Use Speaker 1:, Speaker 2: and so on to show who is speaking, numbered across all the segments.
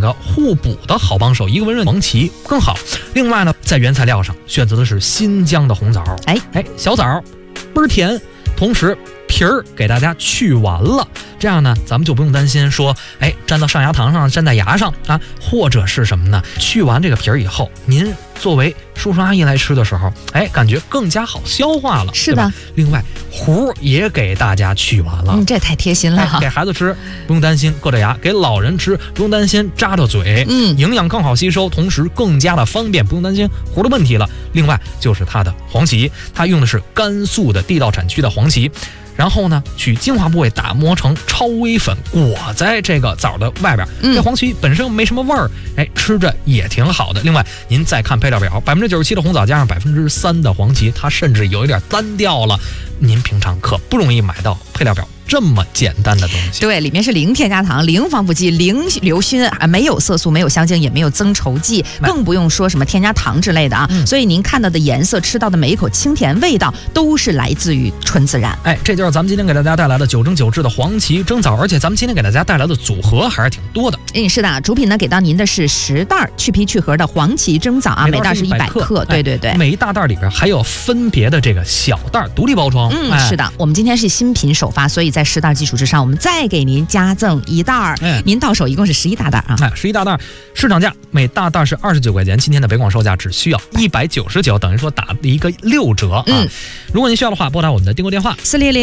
Speaker 1: 个互补的好帮手，一个温润黄芪更好。另外呢，在原材料上选择的是新疆的红枣，小枣倍儿甜，同时皮儿给大家去完了，这样呢咱们就不用担心说粘到上牙膛上，粘在牙上啊，或者是什么呢，去完这个皮儿以后，您作为叔叔阿姨来吃的时候，感觉更加好消化了。
Speaker 2: 是的，
Speaker 1: 另外核也给大家去完了，
Speaker 2: 这太贴心了。
Speaker 1: 给孩子吃不用担心硌着牙，给老人吃不用担心扎着嘴，营养更好吸收，同时更加的方便，不用担心核的问题了。另外就是它的黄芪，它用的是甘肃的地道产区的黄芪，然后呢，取精华部位打磨成超微粉，裹在这个枣的外边。这黄芪本身没什么味儿，吃着也挺好的。另外，您再看配料表，97%的红枣加上3%的黄芪，它甚至有一点单调了。您平常可不容易买到配料表这么简单的东西。
Speaker 2: 对，里面是零添加糖、零防腐剂、零硫熏，没有色素，没有香精，也没有增稠剂，更不用说什么添加糖之类的啊。所以您看到的颜色，吃到的每一口清甜味道，都是来自于纯自然。
Speaker 1: 这就是咱们今天给大家带来的9蒸9制的黄芪蒸枣，而且咱们今天给大家带来的组合还是挺多的。
Speaker 2: 是的，主品呢给到您的是10袋去皮去核的黄芪蒸枣啊，每袋是100克。对，
Speaker 1: 每一大袋里边还有分别的这个小袋独立包装。
Speaker 2: 是的，我们今天是新品首发，所以在10袋基础之上，我们再给您加赠1袋，您到手一共是11大袋啊
Speaker 1: ！11大袋，市场价每大袋是29块钱，今天的北广售价只需要199，等于说打一个6折啊！如果您需要的话，拨打我们的订购电话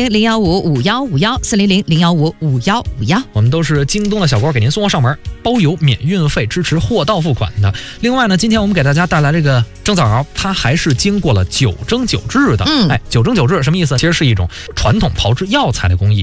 Speaker 2: 400-015-5151，400-015-5151，
Speaker 1: 我们都是京东的小锅给您送货上门，包邮免运费，支持货到付款的。另外呢，今天我们给大家带来这个蒸枣，它还是经过了9蒸9制的。9蒸9制什么意思？其实是一种传统炮制药材的工艺，